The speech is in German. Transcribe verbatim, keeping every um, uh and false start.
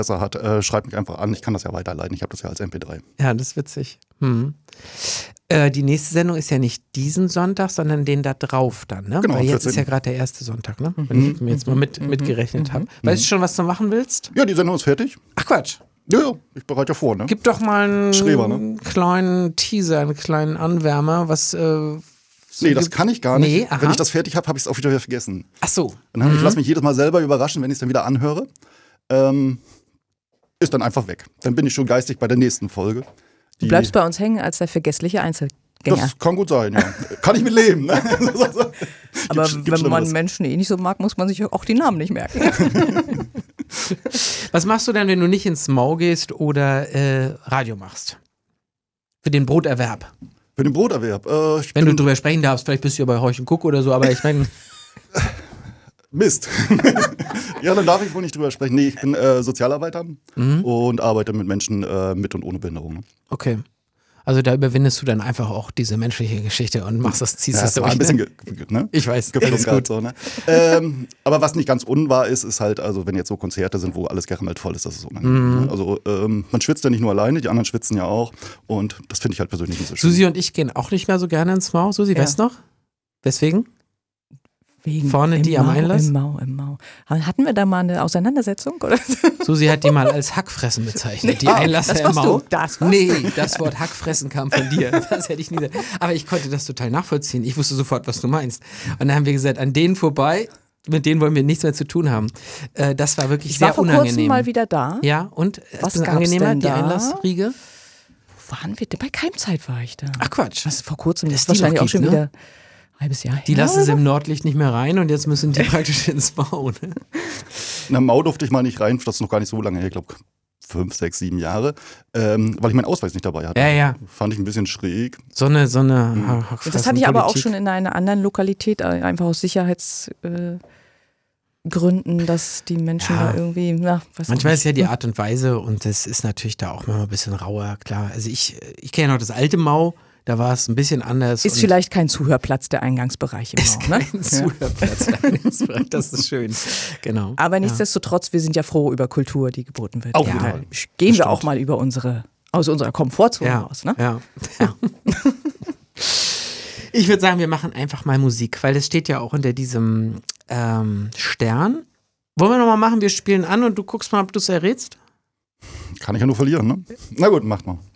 Interesse hat, äh, schreibt mich einfach an. Ich kann das ja weiterleiten. Ich habe das ja als M P drei. Ja, das ist witzig. Hm. Äh, die nächste Sendung ist ja nicht diesen Sonntag, sondern den da drauf dann, ne? Genau, Weil jetzt vierzehnten ist ja gerade der erste Sonntag, ne? Wenn ich mir jetzt mal mit, mitgerechnet habe. Weißt du schon, was du machen willst? Ja, die Sendung ist fertig. Ach Quatsch. Ja, ja, ich bereite ja vor, ne? Gib doch mal einen Schreber, ne? kleinen Teaser, einen kleinen Anwärmer, was. Äh, so nee, das gibt. kann ich gar nicht. Nee, aha. Wenn ich das fertig habe, habe ich es auch wieder vergessen. Ach so. Dann hab, Mhm. Ich lasse mich jedes Mal selber überraschen, wenn ich es dann wieder anhöre. Ähm, ist dann einfach weg. Dann bin ich schon geistig bei der nächsten Folge. Du bleibst bei uns hängen als der vergessliche Einzelgänger. Das kann gut sein, ja. Kann ich mit leben. Ne? Aber Gibt's- gibt's wenn man Schlimmeres. Menschen eh nicht so mag, muss man sich auch die Namen nicht merken. Was machst du denn, wenn du nicht ins Mau gehst oder äh, Radio machst? Für den Broterwerb. Für den Broterwerb. Äh, ich Wenn bin du drüber sprechen darfst, vielleicht bist du ja bei Heuch und Kuck oder so, aber ich meine. Mist. Ja, dann darf ich wohl nicht drüber sprechen. Nee, ich bin äh, Sozialarbeiter Mhm. und arbeite mit Menschen äh, mit und ohne Behinderung. Ne? Okay. Also da überwindest du dann einfach auch diese menschliche Geschichte und machst das, ziehst Ja, das das war durch. ein bisschen Ne? ge ge ne? Ich weiß, geflunkert, alles gut. so, ne? ähm, aber was nicht ganz unwahr ist, ist halt, also wenn jetzt so Konzerte sind, wo alles gerammelt voll ist, das ist unangenehm. Mhm. Ne? Also ähm, man schwitzt ja nicht nur alleine, die anderen schwitzen ja auch und das finde ich halt persönlich nicht so schön. Susi und ich gehen auch nicht mehr so gerne ins Mau. Susi, Ja. weißt du noch? Weswegen? Wegen Vorne im die am Mau, Einlass? Im Mau, im Mau. Hatten wir da mal eine Auseinandersetzung? Oder? Susi hat die mal als Hackfressen bezeichnet. Die Ah, Einlasser das im warst Mau. du. Das warst nee, das Wort Hackfressen kam von dir. Das hätte ich nie gesagt. Aber ich konnte das total nachvollziehen. Ich wusste sofort, was du meinst. Und dann haben wir gesagt, an denen vorbei, mit denen wollen wir nichts mehr zu tun haben. Äh, das war wirklich Ich sehr war vor unangenehm. kurzem mal wieder da. Ja, und? Was Ist es gab's angenehmer, denn die da? Einlassriege? Wo waren wir denn? Bei Keimzeit war ich da. Ach Quatsch. Das ist vor kurzem, das Das ist die noch wahrscheinlich auch gibt, schon ne? wieder ein halbes Jahr her. Die lassen sie im Nordlicht nicht mehr rein und jetzt müssen die praktisch ins Mau. Ne? In der Mau durfte ich mal nicht rein, das ist noch gar nicht so lange her, ich glaube fünf, sechs, sieben Jahre, ähm, weil ich meinen Ausweis nicht dabei hatte. Ja, ja. Fand ich ein bisschen schräg. So eine, so eine Mhm. Ha- Und das hatte ich aber auch Politik. schon in einer anderen Lokalität, äh, einfach aus Sicherheitsgründen, äh, Gründen, dass die Menschen Ja. da irgendwie, na, weiß Manchmal nicht. ist ja die Art und Weise und das ist natürlich da auch mal ein bisschen rauer, klar. Also ich, ich kenne ja noch das alte Mau, da war es ein bisschen anders. Ist und vielleicht kein Zuhörplatz der Eingangsbereich im ist Mau, ne? kein Zuhörplatz. Das ist schön, genau. Aber Ja. nichtsdestotrotz, wir sind ja froh über Kultur, die geboten wird. Auf Ja. jeden Fall. Gehen wir Stimmt. auch mal über unsere, aus unserer Komfortzone Ja, raus, ne? ja. ja. Ich würde sagen, wir machen einfach mal Musik, weil das steht ja auch unter diesem ähm, Stern. Wollen wir nochmal machen, wir spielen an und du guckst mal, ob du es errätst? Kann ich ja nur verlieren, ne? Na gut, macht mal.